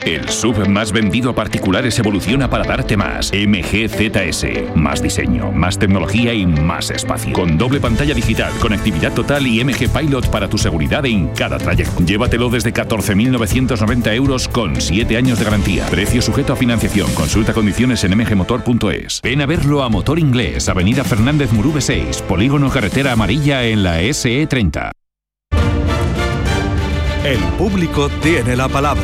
El SUV más vendido a particulares evoluciona para darte más. MG ZS. Más diseño, más tecnología y más espacio. Con doble pantalla digital, conectividad total y MG Pilot para tu seguridad en cada trayecto. Llévatelo desde 14.990 euros con 7 años de garantía. Precio sujeto a financiación. Consulta condiciones en mgmotor.es. Ven a verlo a Motor Inglés, Avenida Fernández Murube 6, Polígono Carretera Amarilla en la SE30. El público tiene la palabra.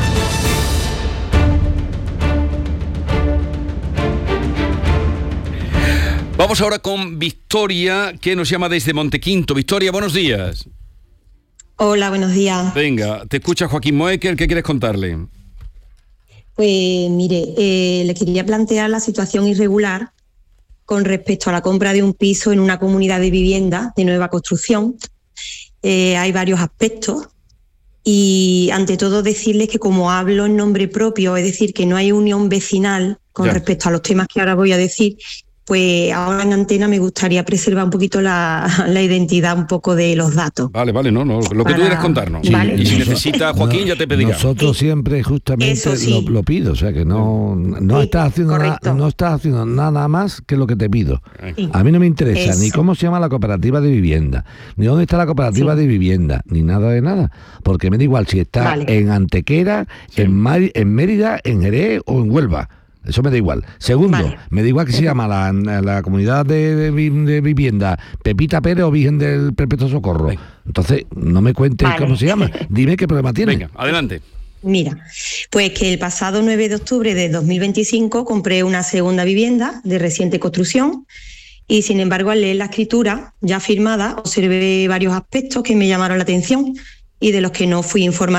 Vamos ahora con Victoria, que nos llama desde Montequinto. Victoria, buenos días. Hola, buenos días. Venga, te escucha Joaquín Moecker, ¿qué quieres contarle? Pues mire, le quería plantear la situación irregular con respecto a la compra de un piso en una comunidad de vivienda de nueva construcción. Hay varios aspectos y ante todo decirles que como hablo en nombre propio, es decir, que no hay unión vecinal con respecto a los temas que ahora voy a decir, pues ahora en antena me gustaría preservar un poquito la identidad un poco de los datos. Vale, no, lo que tú quieras contarnos. Vale. Y si necesita Joaquín, ya te pedirá. Nosotros siempre justamente sí. lo pido, o sea que no estás haciendo nada más que lo que te pido. Sí. A mí no me interesa ni cómo se llama la cooperativa de vivienda, ni dónde está la cooperativa de vivienda, ni nada de nada, porque me da igual si está en Antequera, en Mérida, en Jerez o en Huelva. Eso me da igual. Segundo, me da igual que se llama la comunidad de vivienda Pepita Pérez o Virgen del Perpetuo Socorro. Entonces, no me cuentes cómo se llama. Dime qué problema tiene. Venga, adelante. Mira, pues que el pasado 9 de octubre de 2025 compré una segunda vivienda de reciente construcción y, sin embargo, al leer la escritura ya firmada, observé varios aspectos que me llamaron la atención y de los que no fui informada